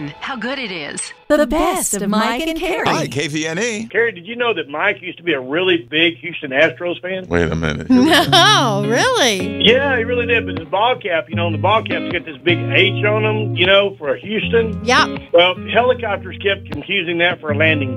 KVN, how good it is. The best of Mike and Carrie. Hi, KVNE. Carrie, did you know that Mike used to be a really big Houston Astros fan? Wait a minute. No, really? Yeah, he really did. But his ball cap, and the ball cap's got this big H on them, for Houston. Yep. Well, helicopters kept confusing that for a landing